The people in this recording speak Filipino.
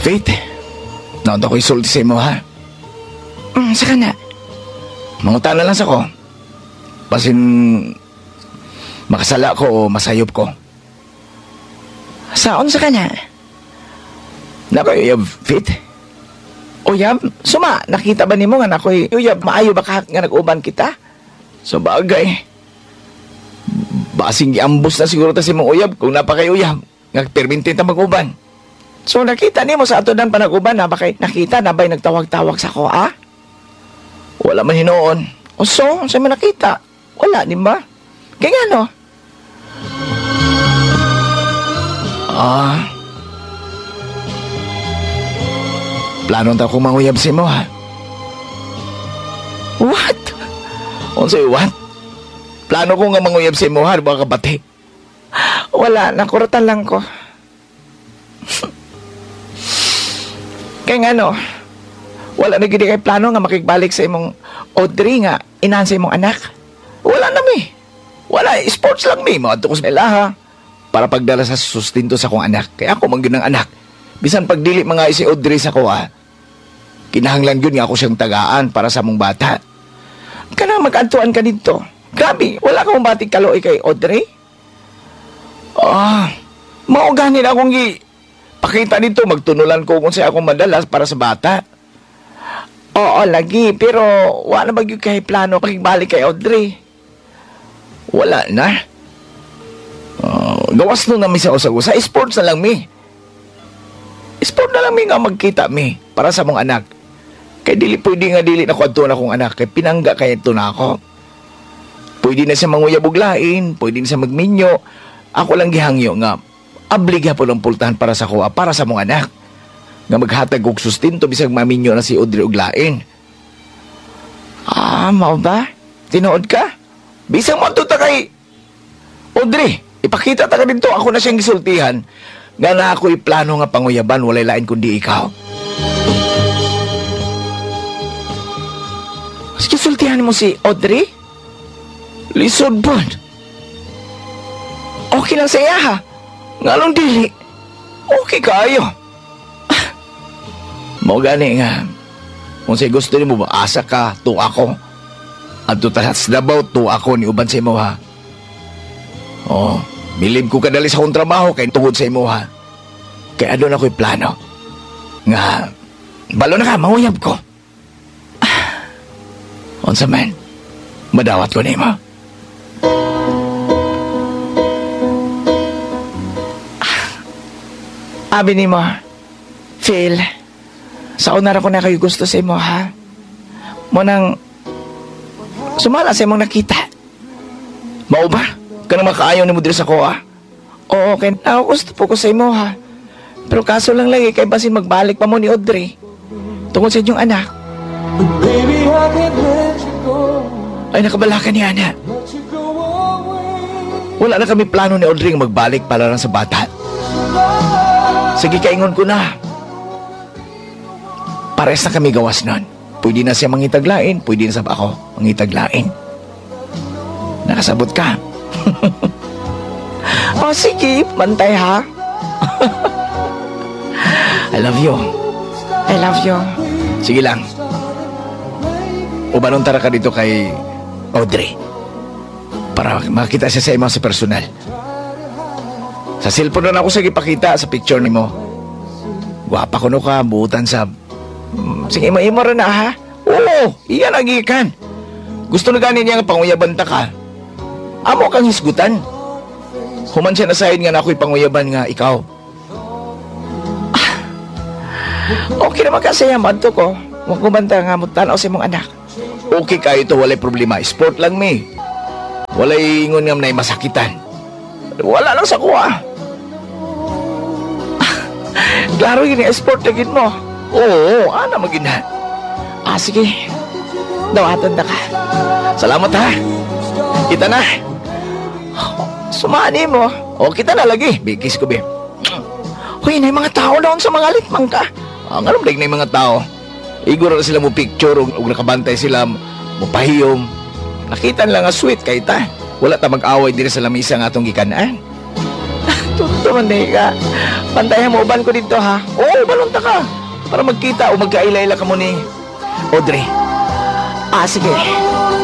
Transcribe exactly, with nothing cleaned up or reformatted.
Faith, naunta ko isulti sa imo ha. Mm, saka na. Mangutan na lang sa ko. Basin makasala ko o masayop ko. Saon saka na? Nakoy, Faith. Uyab, suma, nakita ba nimo nga nakoy uyab maayo ba ka nga nag-uban kita? Sa bagay. Basing giambos na siguro ta si mong uyab kung napakay uyab. Nagpermintin ta mag-uban. So nakita nimo sa ato dan panag-uban na ba kay nakita na ba'y nagtawag-tawag sa ko, ah? Wala man hinoon. O so, sa man nakita? Wala, di ba? Kaya nga no? Ah. Plano ta kong manguyab si mo ha. What? Unsay what? Plano ko nga manguyab si mo ha, baka kabati. Wala, nakuratan lang ko. Kaya nga no, wala na gini kay plano nga makigbalik sa imong Audrey nga inahan sa imong anak. Wala na mi. Wala, sports lang mi. Mga tukos nila ha. Para pagdala sa sustinto sa kong anak. Kaya ako manggin ng anak. Bisan pagdili mga si Audrey sa kuha. Kinahanglan yun nga ako siyang tagaan para sa mong bata. Kana mag-adtuan ka dito. Grabe, wala kang batik kaloy kay Audrey? Ah, mauganin akong gi... Pakita dito, magtunulan ko kung sa'yo akong madalas para sa bata. Oo, lagi. Pero wala ba yung kay plano pakigbalik kay Audrey? Wala na. Uh, gawas nun na mi sa usag-usa. Sports na lang mi. Sport na lang mi nga magkita mi para sa mong anak. Kay dili pwede nga dili na kuadto na akong anak. Kay pinangga kay ito na ako. Pwede na siya manguyabuglain. Pwede na siya magminyo. Ako lang gihangyo nga ablig po ng pultahan para sa kuha, para sa mong anak. Nga maghatag og sustinto bisag maminyo na si Audrey uglain. Ah, mao ba? Tinuod ka? Bisang mo ta kay Audrey, ipakita ta ka dito. Ako na siyang gisultihan nga na ako'y plano nga panguyaban, walay lain kundi ikaw. Sige, sultihan mo si Audrey? Lisod po. Okay lang sa iya ha? Ngalong dili. Okay kayo. Mau gani nga. Kung say gusto ni mo ba, asa ka, to ako. At to tas dabaw, to ako ni uban sa imo ha. Oh, bilib ko kadali sa akong trabaho kay tungod sa imo ha. Kaya doon ako'y plano. Nga, balo na ka, mahuyab ko. Unsa man, madawat ko ni mo. Abi ni mo, Phil, sa una ko na kayo gusto sa imo, ha? Mo nang sumala sa imong nakita. Mao ba? Kanang makaayaw ni mo diri sa ko, ha? Oo, kaya ako gusto po ko sa imo, ha? Pero kaso lang lagi, kay basin magbalik pa mo ni Audrey tungkol sa inyong anak. Ay, nakabala ka ni Ana. Wala na kami plano ni Audrey magbalik para lang sa bata. Sige, kaingon ko na. Pares na kami gawas nun. Pwede na siya mangitaglain, pwede na sa ako mangitaglain. Nakasabot ka. Oh, sige, bantay ha. I love you. I love you. Sige lang. Ubanon tara ka dito kay Audrey. Para makita siya sa imo sa personal. Sa cellphone na ako sige pakita sa picture ni mo. Guwapa ko no ka, buutan sa... Sige, imo-imo rin na ha. Oo, iyan agikan. Gusto na ganin niya nga panguyaban ta ka. Amo kang hisgutan. Human siya nasahin nga na ako'y panguyaban nga ikaw. Okay naman kasi yung madto ko. Huwag kumanta nga mo tanaw sa mong anak. Okay kayo to, walay problema. Sport lang mi. Walay ingon nga na masakitan. Wala lang sa kuha. Klaro yun yung sport na gin mo. Oo, ana magina. Ah, sige. Dawatan na ka. Salamat ha. Kita na. Sumani mo. O, kita na lagi. Bikis ko, be. Huy, na yung mga tao doon sa mga litmang ka. Ang alam na yung mga tao. Iguro na sila mo picture o nakabantay sila mo pahiyom. Nakita nila nga sweet kay ta. Wala ta mag-away din sa lamisa nga atong gikanaan. Totoo man di ka. Pantayan mo, uban ko dito ha. Oo, balunta ka. Para magkita o magkaila-ila ka mo ni Audrey. Ah, sige.